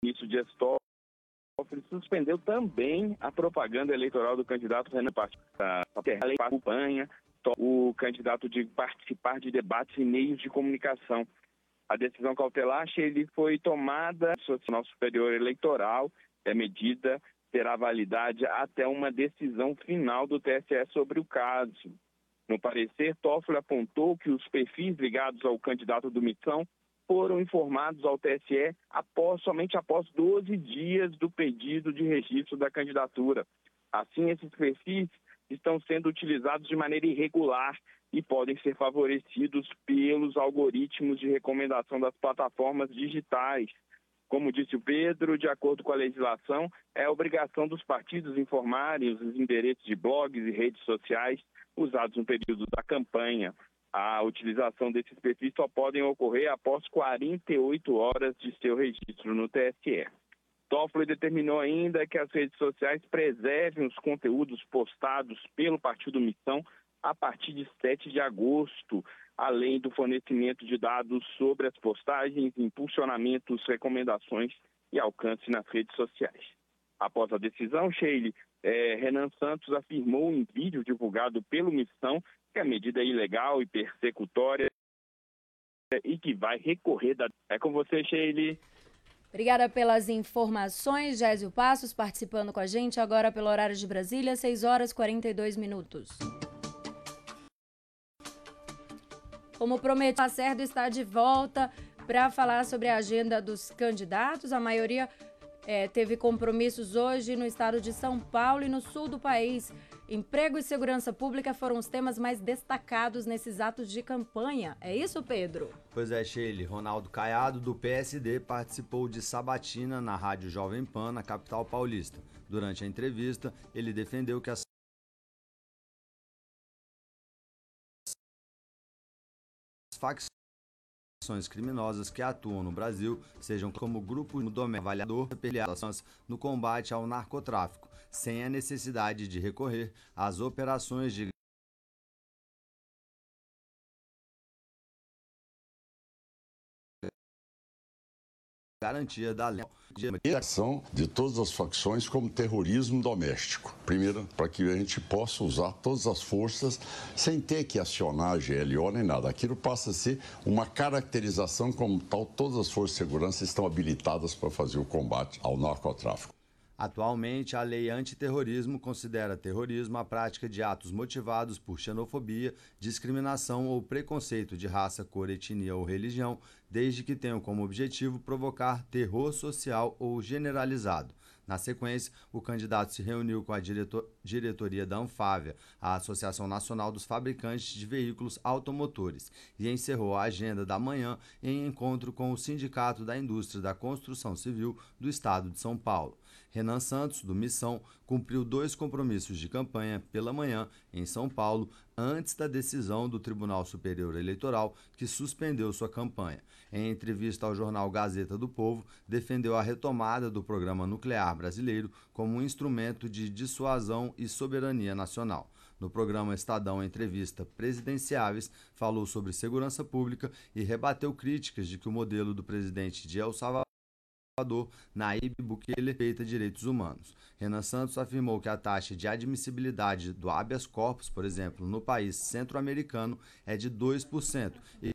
ministro Dias Toffoli suspendeu também a propaganda eleitoral do candidato Renan Passos. A lei acompanha o candidato de participar de debates em meios de comunicação. A decisão cautelar ele foi tomada no Tribunal Superior Eleitoral. A medida terá validade até uma decisão final do TSE sobre o caso. No parecer, Toffoli apontou que os perfis ligados ao candidato do Missão foram informados ao TSE somente após 12 dias do pedido de registro da candidatura. Assim, esses perfis estão sendo utilizados de maneira irregular e podem ser favorecidos pelos algoritmos de recomendação das plataformas digitais. Como disse o Pedro, de acordo com a legislação, é obrigação dos partidos informarem os endereços de blogs e redes sociais usados no período da campanha. A utilização desses perfis só podem ocorrer após 48 horas de seu registro no TSE. Toffoli determinou ainda que as redes sociais preservem os conteúdos postados pelo Partido Missão a partir de 7 de agosto, além do fornecimento de dados sobre as postagens, impulsionamentos, recomendações e alcance nas redes sociais. Após a decisão, Sheila, Renan Santos afirmou em vídeo divulgado pelo Missão que a medida é ilegal e persecutória e que vai recorrer da... É com você, Sheila. Obrigada pelas informações, Gésio Passos, participando com a gente agora pelo horário de Brasília, 6h42. Como prometido, Lacerda está de volta para falar sobre a agenda dos candidatos. A maioria teve compromissos hoje no estado de São Paulo e no sul do país. Emprego e segurança pública foram os temas mais destacados nesses atos de campanha. É isso, Pedro? Pois é, Sheila. Ronaldo Caiado, do PSD, participou de sabatina na Rádio Jovem Pan, na capital paulista. Durante a entrevista, ele defendeu que as facções criminosas que atuam no Brasil sejam como grupo doméstico avaliador no combate ao narcotráfico, sem a necessidade de recorrer às operações de garantia da lei. A ação de todas as facções como terrorismo doméstico. Primeiro, para que a gente possa usar todas as forças sem ter que acionar a GLO nem nada. Aquilo passa a ser uma caracterização como tal. Todas as forças de segurança estão habilitadas para fazer o combate ao narcotráfico. Atualmente, a lei antiterrorismo considera terrorismo a prática de atos motivados por xenofobia, discriminação ou preconceito de raça, cor, etnia ou religião, desde que tenham como objetivo provocar terror social ou generalizado. Na sequência, o candidato se reuniu com a diretoria da Anfávia, a Associação Nacional dos Fabricantes de Veículos Automotores, e encerrou a agenda da manhã em encontro com o Sindicato da Indústria da Construção Civil do Estado de São Paulo. Renan Santos, do Missão, cumpriu 2 compromissos de campanha pela manhã em São Paulo, antes da decisão do Tribunal Superior Eleitoral, que suspendeu sua campanha. Em entrevista ao jornal Gazeta do Povo, defendeu a retomada do programa nuclear brasileiro como um instrumento de dissuasão e soberania nacional. No programa Estadão Entrevista Presidenciáveis, falou sobre segurança pública e rebateu críticas de que o modelo do presidente de El Salvador, Nayib Bukele, respeita direitos humanos. Renan Santos afirmou que a taxa de admissibilidade do habeas corpus, por exemplo, no país centro-americano, é de 2% e